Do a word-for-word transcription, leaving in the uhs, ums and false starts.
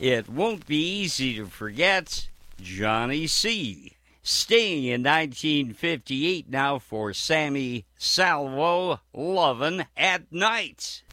It won't be easy to forget Johnny C. Staying in nineteen fifty-eight now for Sammy Salvo, Lovin' at Night.